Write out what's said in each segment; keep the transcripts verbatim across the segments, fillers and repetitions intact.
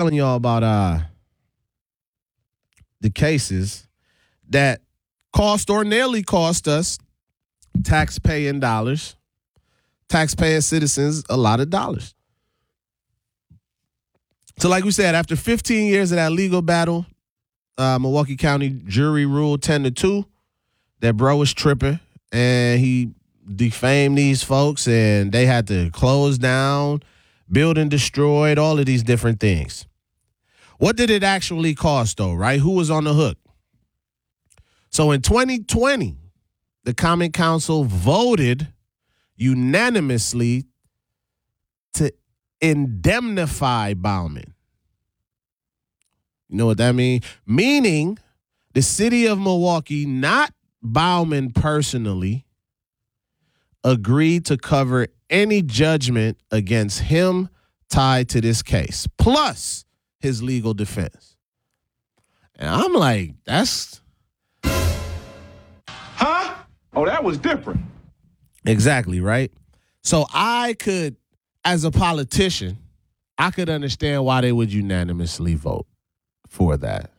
telling y'all about uh the cases that cost or nearly cost us tax-paying dollars, tax-paying citizens a lot of dollars. So like we said, after fifteen years of that legal battle, uh, Milwaukee County jury ruled ten to two that bro was tripping and he defamed these folks and they had to close down, building destroyed, all of these different things. What did it actually cost, though, right? Who was on the hook? So in twenty twenty, the Common Council voted unanimously to indemnify Baumann. You know what that means? Meaning the city of Milwaukee, not Baumann personally, agreed to cover any judgment against him tied to this case, plus his legal defense. And I'm like, that's... Huh? Oh, that was different. Exactly, right? So I could, as a politician, I could understand why they would unanimously vote for that.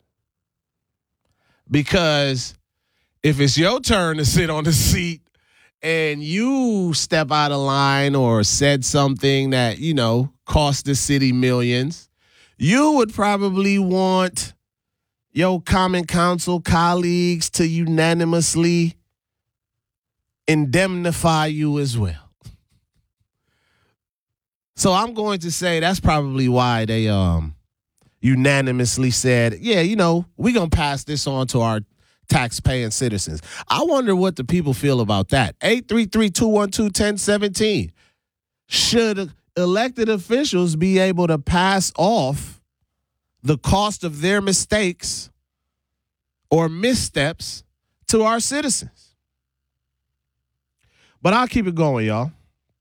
Because if it's your turn to sit on the seat and you step out of line or said something that, you know, cost the city millions, you would probably want your Common Council colleagues to unanimously indemnify you as well. So I'm going to say that's probably why they um unanimously said, yeah, you know, we're going to pass this on to our tax-paying citizens. I wonder what the people feel about that. eight three three, two one two, one zero one seven. Should elected officials be able to pass off the cost of their mistakes or missteps to our citizens? But I'll keep it going, y'all.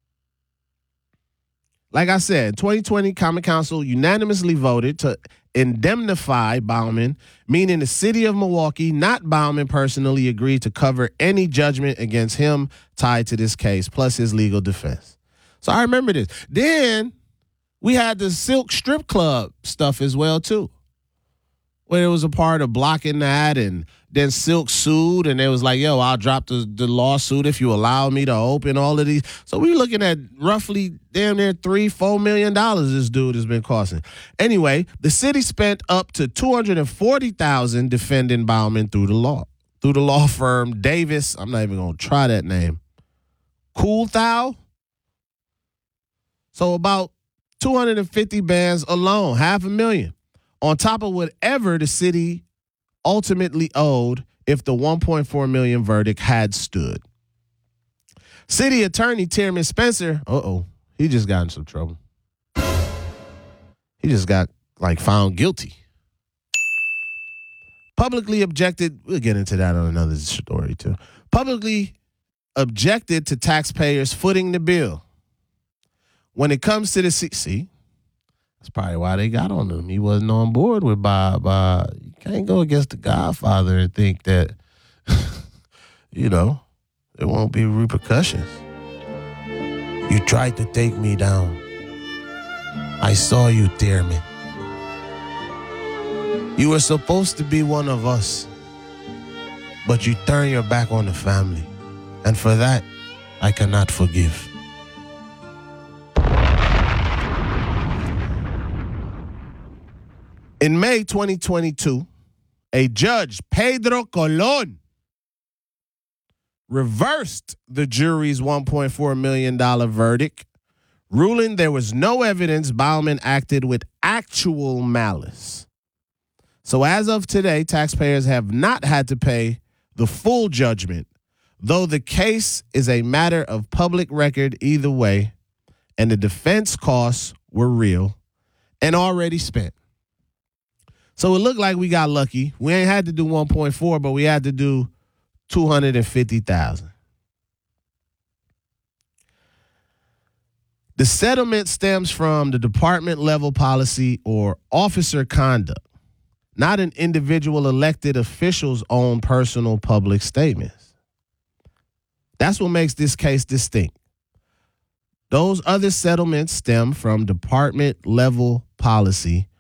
Like I said, twenty twenty Common Council unanimously voted to indemnify Baumann, meaning the city of Milwaukee, not Baumann personally, agreed to cover any judgment against him tied to this case, plus his legal defense. So I remember this. Then we had the Silk Strip Club stuff as well, too, where it was a part of blocking that, and then Silk sued, and they was like, yo, I'll drop the, the lawsuit if you allow me to open all of these. So we're looking at roughly damn near three, four million dollars this dude has been costing. Anyway, the city spent up to two hundred forty thousand dollars defending Baumann through the law, through the law firm Davis. I'm not even going to try that name. Coolthau. So about two hundred fifty bands alone, half a million, on top of whatever the city ultimately owed if the one point four million dollars verdict had stood. City Attorney Tierman Spencer, uh-oh, he just got in some trouble. He just got, like, found guilty. Publicly objected, we'll get into that on another story, too. Publicly objected to taxpayers footing the bill. When it comes to the, see, that's probably why they got on him. He wasn't on board with Bob. Uh, you can't go against the Godfather and think that, you know, there won't be repercussions. You tried to take me down. I saw you, Tierman. You were supposed to be one of us, but you turned your back on the family. And for that, I cannot forgive. In May twenty twenty-two, a judge, Pedro Colon, reversed the jury's one point four million dollars verdict, ruling there was no evidence Baumann acted with actual malice. So as of today, taxpayers have not had to pay the full judgment, though the case is a matter of public record either way, and the defense costs were real and already spent. So it looked like we got lucky. We ain't had to do one point four, but we had to do two hundred fifty thousand dollars. The settlement stems from the department level policy or officer conduct, not an individual elected official's own personal public statements. That's what makes this case distinct. Those other settlements stem from department level policy